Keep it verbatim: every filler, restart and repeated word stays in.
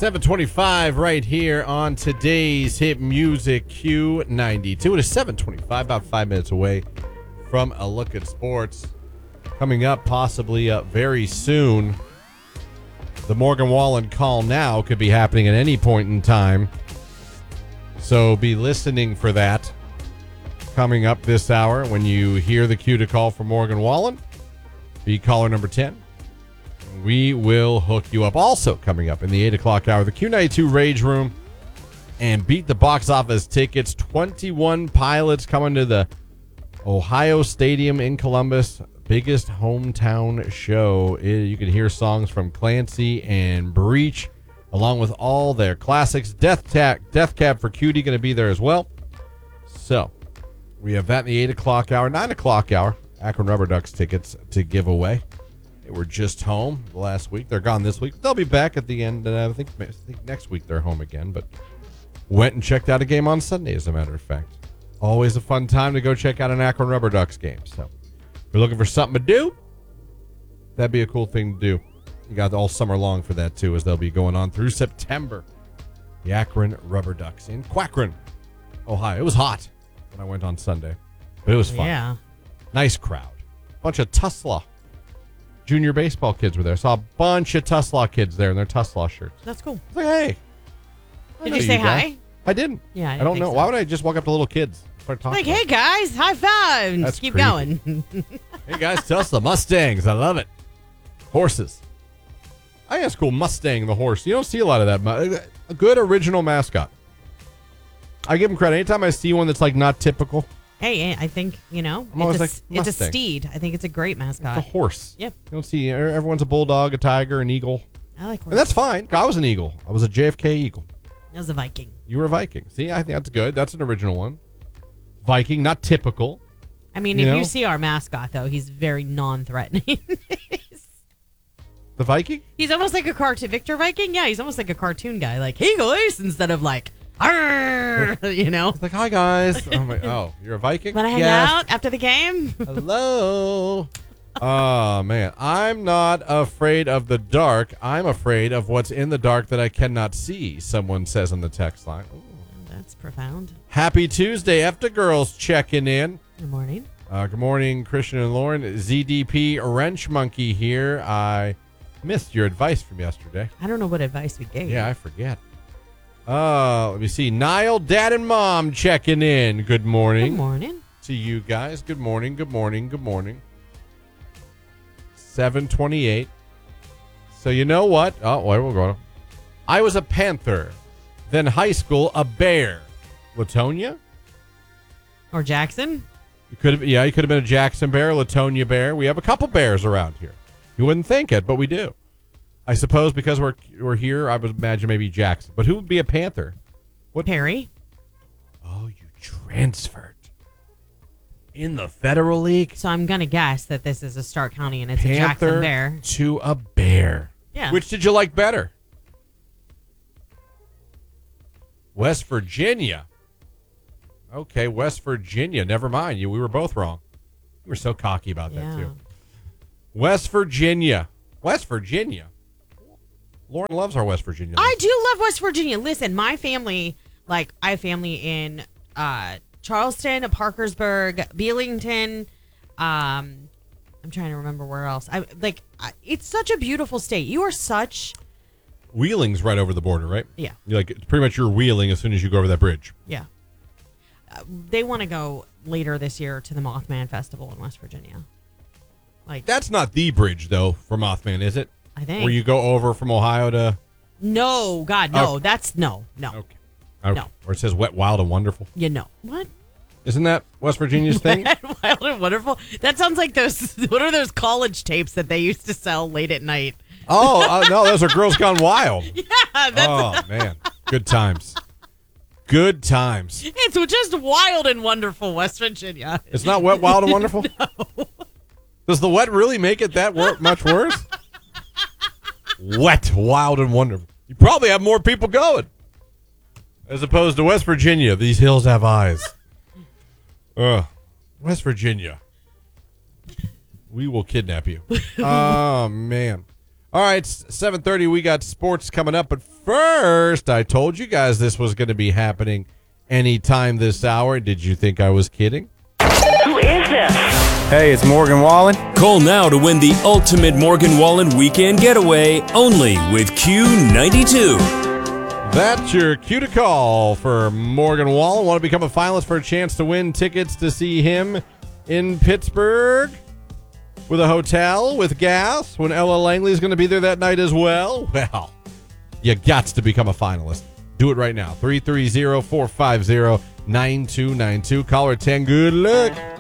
seven twenty-five right here on today's Hit Music Q ninety-two. It is seven twenty-five, about five minutes away from a look at sports. Coming up possibly uh, very soon, the Morgan Wallen Call Now could be happening at any point in time. So be listening for that coming up this hour. When you hear the cue to call for Morgan Wallen, be caller number ten. We will hook you up. Also coming up in the eight o'clock hour, the Q ninety-two Rage Room and Beat the Box Office tickets. twenty-one pilots coming to the Ohio Stadium in Columbus. Biggest hometown show. You can hear songs from Clancy and Breach, along with all their classics. Death, Ta- Death Cab for Cutie going to be there as well. So we have that in the eight o'clock hour. nine o'clock hour, Akron Rubber Ducks tickets to give away. They were just home last week. They're gone this week. They'll be back at the end. Uh, I, think, I think next week they're home again. But went and checked out a game on Sunday, as a matter of fact. Always a fun time to go check out an Akron Rubber Ducks game. So if you're looking for something to do, that'd be a cool thing to do. You got all summer long for that, too, as they'll be going on through September. The Akron Rubber Ducks in Quackron, Ohio. It was hot when I went on Sunday, but it was fun. Yeah. Nice crowd. Bunch of Tuslaw junior baseball kids were there. Saw a bunch of Tuslaw kids there in their Tuslaw shirts. That's cool. I was like, hey. I Did know you say guys. hi? I didn't. Yeah, I, I, didn't don't think know. so. Why would I just walk up to little kids and start talking? Like, hey guys, high five, and That's just keep creepy. going. Hey guys, Tesla Mustangs. I love it. Horses. I think that's cool. Mustang, the horse. You don't see a lot of that. mu- A good original mascot. I give him credit. Anytime I see one that's like not typical, Hey, I think, you know, I'm always it's, a, like, it's a Mustang. steed. I think it's a great it's a mascot. horse. Yep. You don't see everyone's a bulldog, a tiger, an eagle. I like And that's fine. I was an eagle. I was a J F K eagle. That was a Viking. You were a Viking. See, I think that's good. That's an original one. Viking, not typical. I mean, You if know? you see our mascot, though, he's very non-threatening. The Viking? He's almost like a cartoon. Victor Viking? Yeah, he's almost like a cartoon guy. Like, hey, guys, instead of like, arr, you know? It's like, hi, guys. I'm like, oh, you're a Viking? Want to hang Yes. out after the game? Hello. Oh, man. I'm not afraid of the dark. I'm afraid of what's in the dark that I cannot see, someone says on the text line. Ooh. That's profound. Happy Tuesday. After girls checking in. Good morning. Uh, good morning, Christian and Lauren. Z D P Wrench Monkey here. I missed your advice from yesterday. I don't know what advice we gave. Yeah, I forget. Uh, let me see. Niall, Dad, and Mom checking in. Good morning. Good morning. To you guys. Good morning, good morning, good morning. seven twenty-eight. So you know what? Oh, where we're going. I was a Panther. Then high school, a Bear. Latonia? Or Jackson? You could have, yeah, you could have been a Jackson Bear, Latonia Bear. We have a couple bears around here. You wouldn't think it, but we do. I suppose because we're we're here, I would imagine maybe Jackson. But who would be a Panther? What? Perry. Oh, you transferred in the Federal League. So I'm going to guess that this is a Stark County and it's a Panther Jackson Bear. to a Bear. Yeah. Which did you like better? West Virginia. Okay, West Virginia. Never mind. You. We were both wrong. You were so cocky about that, Yeah. too. West Virginia. West Virginia. Lauren loves our West Virginia. I do love West Virginia. Listen, my family, like, I have family in uh, Charleston, Parkersburg, Belington. Um, I'm trying to remember where else. I like. I, it's such a beautiful state. You are such. Wheeling's right over the border, right? Yeah. You're like, it's pretty much you're wheeling as soon as you go over that bridge. Yeah. Uh, they want to go later this year to the Mothman Festival in West Virginia. Like, That's not the bridge, though, for Mothman, is it? I think. Where you go over from Ohio to... No, God, no. Okay. That's no, no. Okay. okay. No. Or it says wet, wild, and wonderful. You know what? Isn't that West Virginia's thing? Wild and wonderful. That sounds like those. What are those college tapes that they used to sell late at night? Oh, uh, no, those are Girls Gone Wild. Yeah, that's. Oh, man. Good times. Good times. It's just wild and wonderful, West Virginia. It's not wet, wild, and wonderful? No. Does the wet really make it that wor- much worse? Wet, wild, and wonderful. You probably have more people going. As opposed to West Virginia. These hills have eyes. Ugh. West Virginia. We will kidnap you. Oh, man. All right, seven thirty, we got sports coming up. But first, I told you guys this was going to be happening anytime this hour. Did you think I was kidding? Who is this? Hey, it's Morgan Wallen. Call now to win the ultimate Morgan Wallen weekend getaway only with Q ninety-two. That's your cue to call for Morgan Wallen. Want to become a finalist for a chance to win tickets to see him in Pittsburgh with a hotel, with gas, when Ella Langley is going to be there that night as well? Well, you got to become a finalist. Do it right now. three three zero, four five zero, nine two nine two. Caller ten. Good luck.